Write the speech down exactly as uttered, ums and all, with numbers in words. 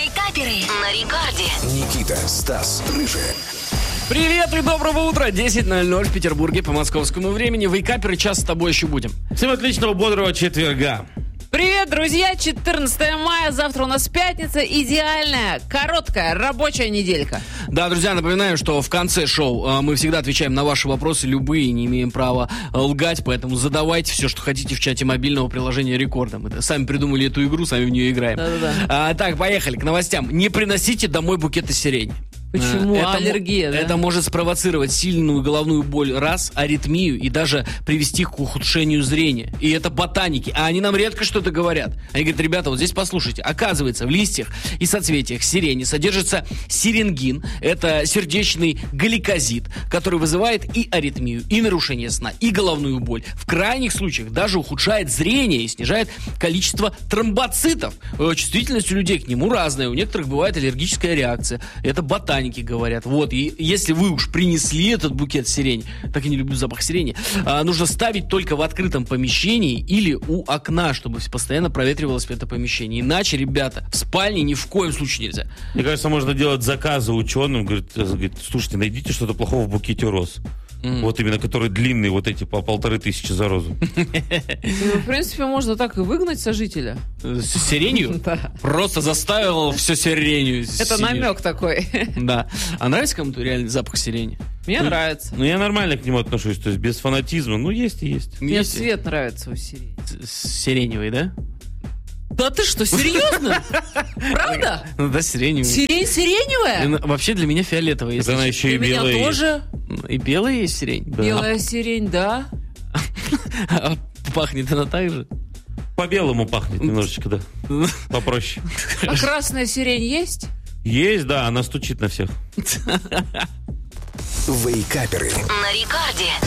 Вейкаперы на рекорде. Никита, Стас, Рыжая. Привет и доброго утра. десять ноль ноль в Петербурге по московскому времени. Вейкаперы, час с тобой еще будем. Всем отличного, бодрого четверга. Привет, друзья! четырнадцатое мая, завтра у нас пятница, идеальная, короткая рабочая неделька. Да, друзья, напоминаю, что в конце шоу э, мы всегда отвечаем на ваши вопросы, любые, не имеем права э, лгать, поэтому задавайте все, что хотите в чате мобильного приложения Рекорда. Мы сами придумали эту игру, сами в нее играем. Да-да-да. А, так, поехали к новостям. Не приносите домой букеты сирени. Почему? Это, Аллергия, да? Это может спровоцировать сильную головную боль, раз, аритмию и даже привести к ухудшению зрения. И это ботаники, а они нам редко что-то говорят. Они говорят, ребята, вот здесь послушайте. Оказывается, в листьях и соцветиях сирени содержится сиренгин. Это сердечный гликозид, который вызывает и аритмию, и нарушение сна, и головную боль. В крайних случаях даже ухудшает зрение и снижает количество тромбоцитов. Чувствительность у людей к нему разная. У некоторых бывает аллергическая реакция. Это ботаники. Говорят, вот, и если вы уж принесли этот букет сирени, так и не люблю запах сирени, а, нужно ставить только в открытом помещении или у окна, чтобы постоянно проветривалось это помещение. Иначе, ребята, в спальне ни в коем случае нельзя. Мне кажется, можно делать заказы ученым. Говорит, говорит, слушайте, найдите что-то плохого в букете роз. Mm. Вот именно, которые длинные, вот эти по полторы тысячи за розу. Ну, в принципе, можно так и выгнать сожителя. С сиренью? Да. Просто заставил все сиренью. Это намек такой. Да. А нравится кому-то реальный запах сирени? Мне нравится. Ну, я нормально к нему отношусь, то есть без фанатизма. Ну, есть и есть. Мне цвет нравится у сирени. Сиреневый, да? Да ты что, серьезно? Правда? Ну да, сиреневый. Сирень сиреневая? Вообще для меня фиолетовая. Это она еще и Для меня белая. тоже. И белая есть сирень? Белая сирень, да. А пахнет она так же? По-белому пахнет немножечко, да. Попроще. А красная сирень есть? Есть, да, она стучит на всех. Вейкаперы. На рекорде.